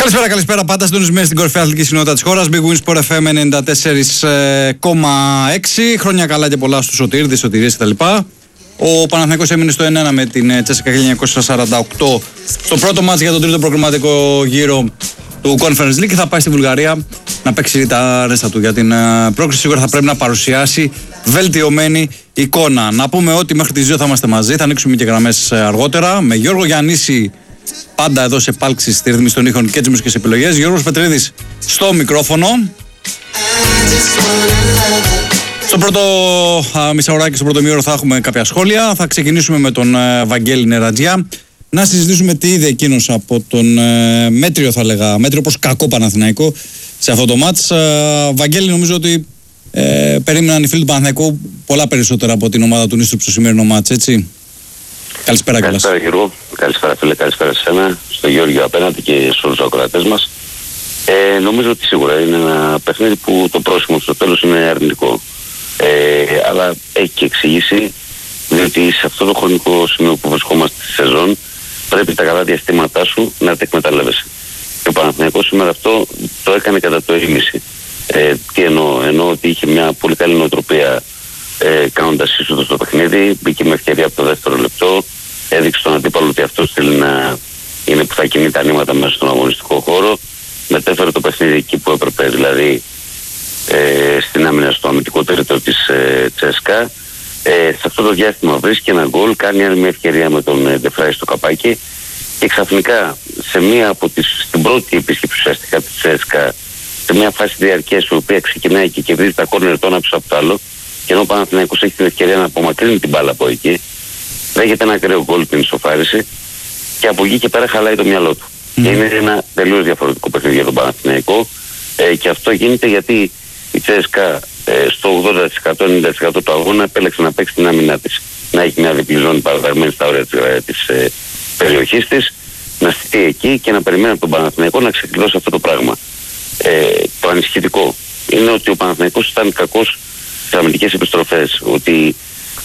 Καλησπέρα πάντα. Συντονισμένοι στην κορυφαία αθλητική κοινότητα της χώρας. Big Win Sport FM 94,6. Χρόνια καλά και πολλά στους Σωτήρδες, Σωτηρίες κτλ. Ο Παναθηναϊκός έμεινε στο 1-1 με την Τσέσσεκα 1948 στο πρώτο μάτς για τον τρίτο προκριματικό γύρο του Conference League και θα πάει στη Βουλγαρία να παίξει τα ρέστα του. Για την πρόκριση σίγουρα θα πρέπει να παρουσιάσει βελτιωμένη εικόνα. Να πούμε ότι μέχρι τις 2 θα είμαστε μαζί, θα ανοίξουμε και γραμμές αργότερα με Γιώργο Γιαννίση πάντα εδώ σε επάλξη στη ρύθμιση των ήχων και τις μουσικές επιλογές. Γιώργος Πετρίδης στο μικρόφωνο. Στο πρώτο μισάωράκι, στο πρώτο μήωρο θα έχουμε κάποια σχόλια. Θα ξεκινήσουμε με τον Βαγγέλη Νερατζιά. Να συζητήσουμε τι είδε εκείνος από τον μέτριο, θα λέγα, μέτριο προς κακό Παναθηναϊκό σε αυτό το μάτς. Βαγγέλη, νομίζω ότι περίμεναν οι φίλοι του Παναθηναϊκού πολλά περισσότερα από την ομάδα του Νίστρου στο σημερινό μάτς, έτσι. Καλησπέρα κιόλας. Καλησπέρα Γιώργο, καλησπέρα φίλε, καλησπέρα σε σένα, στο Γιώργιο απέναντι και στους όλους τους ακροατές μας. Νομίζω ότι σίγουρα είναι ένα παιχνίδι που το πρόσημο στο τέλος είναι αρνητικό. Αλλά έχει και εξήγηση, διότι σε αυτό το χρονικό σημείο που βρισκόμαστε στη σεζόν πρέπει τα καλά διαστήματά σου να τα εκμεταλλεύεσαι. Και ο Παναθηναϊκός σήμερα αυτό το έκανε κατά το ίμιση. Τι εννοώ ότι είχε μια πολύ καλή νοοτροπία κάνοντας είσοδο στο παιχνίδι, μπήκε με ευκαιρία από το δεύτερο λεπτό, έδειξε τον αντίπαλο ότι αυτός θέλει να είναι που θα κινεί τα νήματα μέσα στον αγωνιστικό χώρο, μετέφερε το παιχνίδι εκεί που έπρεπε, δηλαδή στην άμυνα στο αμυντικό territory της Τσέσσεκα. Σε αυτό το διάστημα βρίσκει ένα γκολ, κάνει άλλη μια ευκαιρία με τον Ντεφράι στο καπάκι και ξαφνικά σε μία από στην πρώτη επίσκεψη ουσιαστικά της Τσέσσεκα, σε μια φάση διαρκείας η οποία ξεκινάει και κερδίζει τα κόρνερ το ένα πίσω από το άλλο, και ενώ ο Παναθηναϊκός έχει την ευκαιρία να απομακρύνει την μπάλα από εκεί, δέχεται ένα ακραίο γκολ την ισοφάριση και από εκεί και πέρα χαλάει το μυαλό του. Και είναι ένα τελείως διαφορετικό παιχνίδι για τον Παναθηναϊκό, και αυτό γίνεται γιατί η Τσέσσεκα στο 80%-90% του αγώνα επέλεξε να παίξει την άμυνά της. Να έχει μια διπλή ζώνη παραταγμένη στα όρια της περιοχής της, να στηθεί εκεί και να περιμένει από τον Παναθηναϊκό να ξεκλειδώσει αυτό το πράγμα. Το ανησυχητικό είναι ότι ο Παναθηναϊκός ήταν κακός στις αμυντικές επιστροφές, ότι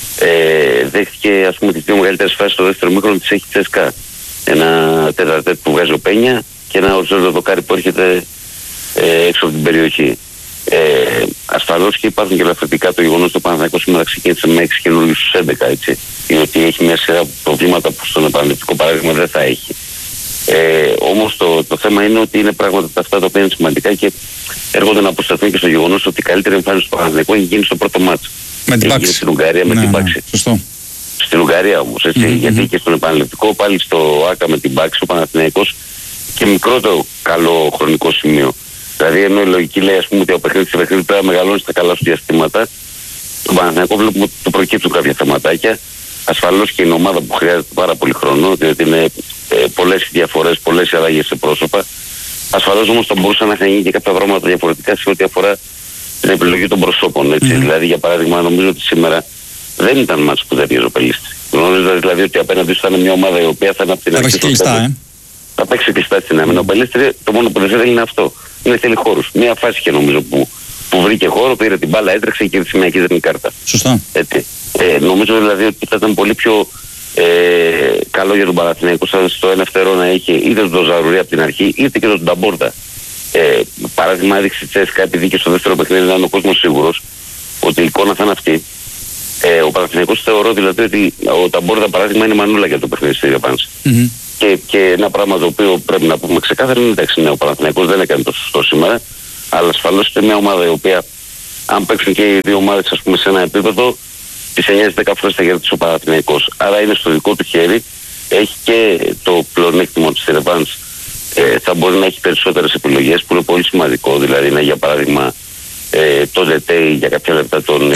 δέχτηκε ας πούμε τις δύο μεγαλύτερες φάσεις στο δεύτερο μήχρονο της έχει Τσέσσεκα. Ένα τέταρτετ που βγάζει ο Πένια και ένα οριζόντιο δοκάρι που έρχεται έξω από την περιοχή. Ασφαλώς και υπάρχουν και ελαφρυντικά το γεγονός ότι ο Παναθηναϊκός σήμερα ξεκίνησε με 6 καινούργιους στους 11, έτσι. Είναι ότι έχει μια σειρά προβλήματα που στον επαναληπτικό παράδειγμα δεν θα έχει. Όμως το θέμα είναι ότι είναι πράγματα αυτά τα οποία είναι σημαντικά και έρχονται να αποσταθούν και στο γεγονός ότι η καλύτερη εμφάνιση του Παναθηναϊκού έχει γίνει στο πρώτο μάτς. Με την Πάξη. Στην Ουγγαρία με την Πάξη. Σωστό. Στην Ουγγαρία όμως, έτσι. Γιατί και στον επαναληπτικό πάλι στο ΆΚΑ με την Πάξη ο Παναθηναϊκός και μικρότερο καλό χρονικό σημείο. Δηλαδή ενώ η λογική λέει ας πούμε ότι ο παιχνίδι πρέπει να μεγαλώνει στα καλά σου διαστήματα, τον Παναθηναϊκό βλέπουμε ότι του προκύπτουν κάποια θεματάκια. Ασφαλώς και είναι ομάδα που χρειάζεται πάρα πολύ χρόνο, διότι είναι πολλές διαφορές, πολλές αλλαγές σε πρόσωπα. Ασφαλώς όμως θα μπορούσαν να είχαν γίνει και κάποια πράγματα διαφορετικά σε ό,τι αφορά την επιλογή των προσώπων. Έτσι. Δηλαδή για παράδειγμα νομίζω ότι σήμερα δεν ήταν μάτς που δεν πιέζει ο Πελίστρη. Γνωρίζοντα δηλαδή ότι απέναντι σου θα είναι μια ομάδα η οποία θα είναι από την αρχή. Θα παίξει κλειστά στην άμυνα. Ο Πελίστρη το μόνο που δεν θέλει είναι αυτό. Είναι θέλει χώρους. Μια φάση είχε νομίζω που βρήκε χώρο, πήρε την μπάλα, έτρεξε και κέρδισε μια κίτρινη κάρτα. Σωστά. Έτσι. Νομίζω δηλαδή ότι θα ήταν πολύ πιο καλό για τον Παναθηναϊκό στο ένα φτερό να είχε είτε τον Ζαρουρί από την αρχή είτε και τον Νταμπόρτα. Παράδειγμα έδειξε η Τσέσσεκα επειδή και στο δεύτερο παιχνίδι ήταν ο κόσμος σίγουρος ότι η εικόνα θα είναι αυτή. Ο Παναθηναϊκός θεωρώ δηλαδή ότι ο Νταμπόρτα παράδειγμα είναι μανούλα για το παιχνίδι στη διαπάνηση. Και ένα πράγμα το οποίο πρέπει να πούμε ξεκάθαρα είναι εντάξει, ο Παναθηναϊκός δεν έκανε το σωστό σήμερα, αλλά ασφαλώς είναι μια ομάδα η οποία αν παίξουν και οι δύο ομάδες ας πούμε σε ένα επίπεδο τις 9-10 φορές θα κερδίσει ο Παναθηναϊκός. Άρα είναι στο δικό του χέρι, έχει και το πλεονέκτημα της ρεβάνς, θα μπορεί να έχει περισσότερες επιλογές που είναι πολύ σημαντικό, δηλαδή να για παράδειγμα το ΔΕΤΕΙ για κάποια λεπτά τον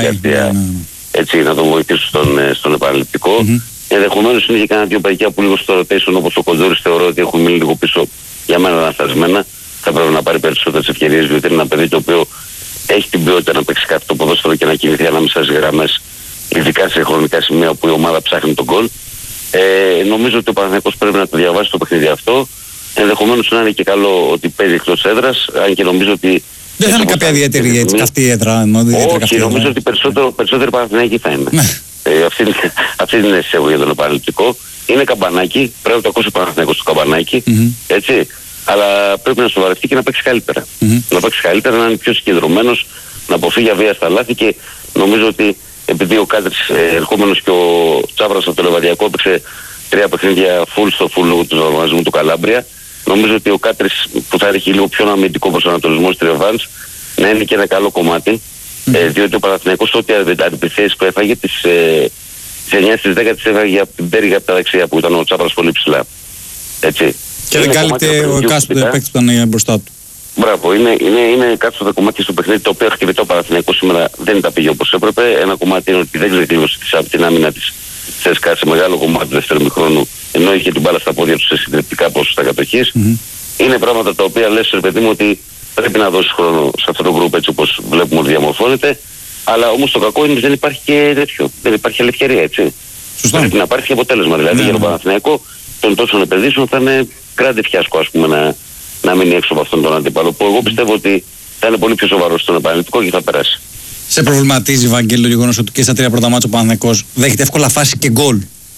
έτσι να τον βοηθήσει στον επαναληπτικό. Ενδεχομένως είναι και κανένα δύο παιδιά που λίγο στο rotation όπως ο Κοντζούρης θεωρώ ότι έχουν μείνει λίγο πίσω για μένα αναστασμένα. Θα πρέπει να πάρει περισσότερες ευκαιρίες διότι είναι ένα παιδί το οποίο έχει την ποιότητα να παίξει κάτι το ποδόσφαιρο και να κινηθεί ανάμεσα στις γραμμές, ειδικά σε χρονικά σημεία που η ομάδα ψάχνει τον γκολ. Νομίζω ότι ο Παναθηναϊκός πρέπει να το διαβάσει το παιχνίδι αυτό. Ενδεχομένως να είναι και καλό ότι παίζει εκτός έδρας, αν και νομίζω ότι. Δεν θα είναι κάποια ιδιαίτερη καυτή έδρα. Όχι, νομίζω ότι περισσότεροι Παναθηναϊκοί θα είναι. Αυτή είναι η αίσθηση για τον επαναληπτικό. Είναι καμπανάκι, πρέπει να το ακούσει ο Παναθηναϊκός στο καμπανάκι. Έτσι. αλλά πρέπει να σοβαρευτεί και να παίξει καλύτερα. Να παίξει καλύτερα, να είναι πιο συγκεντρωμένος, να αποφύγει αβίαστα λάθη, και νομίζω ότι επειδή ο Κάντρης ερχόμενος και ο Τσάβρας από το Λεβαδιακό έπαιξε 3 παιχνίδια full στο full του οργανισμού του Καλάμπρια, νομίζω ότι ο Κάτρης που θα έχει λίγο πιο αμυντικό προσανατολισμό στη ρεβάνς να είναι και ένα καλό κομμάτι, διότι ο Παναθηναϊκός ό,τι αντιπιθέσεις που έφαγε τις 9 στις 10 τις έφαγε από την πτέρυγα από τα δεξιά που ήταν ο Τσάβρας πολύ ψηλά. Έτσι. Και δεν κάλυπτε ο εκάστοτε παίκτης που ήταν μπροστά του. Μπράβο, είναι κάτω κομμάτια στο παιχνίδι το οποίο χτυπητό ο Παναθηναϊκός σήμερα δεν τα πήγε όπως έπρεπε. Ένα κομμάτι είναι ότι δεν ξεκλείδωσε την άμυνα της ЦΣΚΑ σε μεγάλο κομμάτι του δεύτερου ημιχρόνου, ενώ είχε την μπάλα στα πόδια του σε συντριπτικά ποσοστά κατοχής. Είναι πράγματα τα οποία λες, ρε παιδί μου, ότι πρέπει να δώσει χρόνο σε αυτό το γκρουπ έτσι όπως βλέπουμε ότι διαμορφώνεται. Αλλά όμως το κακό είναι ότι δεν υπάρχει και τέτοιο. Δεν υπάρχει ελευθερία, έτσι. Σωστά. Πρέπει να υπάρχει αποτέλεσμα. Δηλαδή για τον Παναθηναϊκό των τόσων επενδύσεων θα είναι grande fiasco, ας πούμε, να μείνει έξω από αυτόν τον αντίπαλο, που εγώ πιστεύω ότι θα είναι πολύ πιο σοβαρό στον επαναληπτικό και θα περάσει. Σε προβληματίζει, Βαγγέλη, το γεγονός ότι και στα 3 πρώτα μάτσα ο Παναθηναϊκός δέχεται εύκολα φάση και γκολ?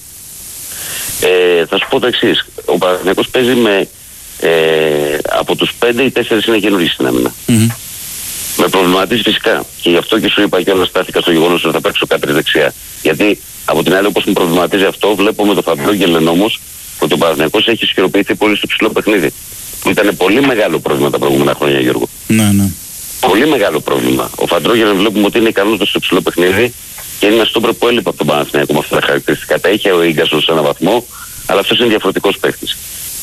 Θα σου πω το εξής. Ο Παναθηναϊκός παίζει με από τους 5 οι 4 είναι καινούργιοι στην άμυνα. Με προβληματίζει φυσικά, και γι' αυτό και σου είπα και όλα στάθηκα στο γεγονός ότι θα παίξω Κάτρης δεξιά. Γιατί από την άλλη, όπως μου προβληματίζει αυτό, βλέπω με το Φαμπρόγγελεν όμως ότι ο Παναθηναϊκός έχει ισχυροποιηθεί πολύ στο ψηλό παιχνίδι. Που ήταν πολύ μεγάλο πρόβλημα τα προηγούμενα χρόνια, Γιώργο. Ναι. Πολύ μεγάλο πρόβλημα. Ο Φαντρόγγελεν βλέπουμε ότι είναι ικανός στο ψηλό παιχνίδι και είναι ένα στόπερ που έλειπε από τον Παναθηναϊκό με αυτά τα χαρακτηριστικά. Τα είχε ο Ίγκασον σε έναν βαθμό, αλλά αυτός είναι διαφορετικός παίκτης.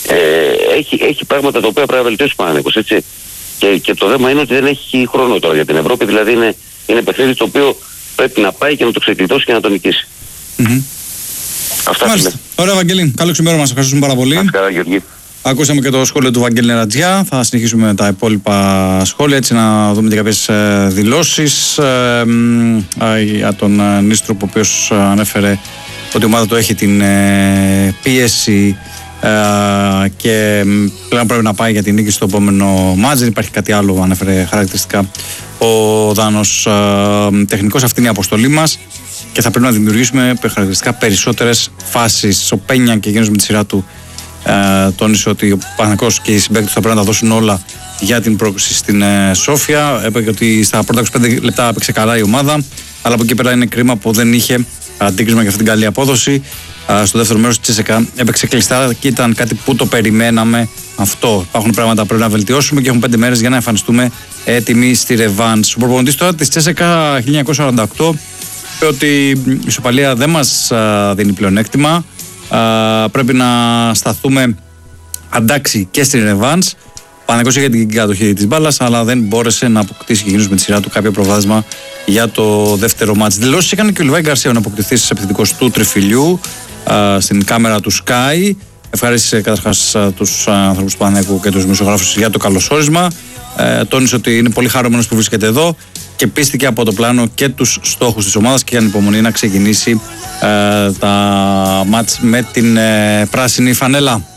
Έχει πράγματα τα οποία πρέπει να βελτιώσει ο Παναθηναϊκός, έτσι. Και το θέμα είναι ότι δεν έχει χρόνο τώρα για την Ευρώπη, δηλαδή είναι παιχνίδι το οποίο πρέπει να πάει και να το ξεκλειδώσει και να το νικήσει. Αυτά. Μάλιστα. Ωραία, Βαγγέλη. Καλό ξημέρωμα. Σας ευχαριστούμε πάρα πολύ. Καλά, Γιώργη. Ακούσαμε και το σχόλιο του Βαγγέλη Νερατζιά. Θα συνεχίσουμε με τα υπόλοιπα σχόλια, έτσι να δούμε και κάποιες δηλώσεις για τον Νίστρο, ο οποίος ανέφερε ότι η ομάδα του έχει την πίεση και πλέον πρέπει να πάει για την νίκη στο επόμενο μάτς. Δεν υπάρχει κάτι άλλο, ανέφερε χαρακτηριστικά ο Δάνος τεχνικός. Αυτή είναι η αποστολή μας και θα πρέπει να δημιουργήσουμε χαρακτηριστικά περισσότερες φάσεις. Ο Πένια και εκείνος με τη σειρά του τόνισε ότι ο Παναθηναϊκός και οι συμπαίκτες θα πρέπει να τα δώσουν όλα για την πρόκριση στην Σόφια. Είπε ότι στα πρώτα 25 λεπτά έπαιξε καλά η ομάδα, αλλά από εκεί πέρα είναι κρίμα που δεν είχε αντίκρισμα για αυτή την καλή απόδοση. Στο δεύτερο μέρος της ΤΣΕΚΑ έπαιξε κλειστά και ήταν κάτι που το περιμέναμε αυτό. Υπάρχουν πράγματα που πρέπει να βελτιώσουμε και έχουμε 5 μέρες για να εμφανιστούμε έτοιμοι στη ρεβάνς. Ο προπονητής τώρα της ΤΣΕΚΑ 1948 είπε ότι η ισοπαλία δεν μας δίνει πλεονέκτημα. Πρέπει να σταθούμε αντάξει και στην ρεβάνς. Ο Παναθηναϊκός είχε την κατοχή της μπάλας, αλλά δεν μπόρεσε να αποκτήσει και εκείνος με τη σειρά του κάποιο προβάδισμα για το δεύτερο μάτς. Δηλώσεις έκανε και ο Λιβάη Γκαρσία, να αποκτηθεί στις επιθετικός του τριφυλιού στην κάμερα του Sky. Ευχαρίστησε καταρχάς τους ανθρώπους του Παναθηναϊκού και τους δημοσιογράφους για το καλωσόρισμα. Τόνισε ότι είναι πολύ χαρούμενος που βρίσκεται εδώ και πίστηκε από το πλάνο και τους στόχους της ομάδας και ανυπομονεί να ξεκινήσει τα μάτς με την πράσινη φανέλα.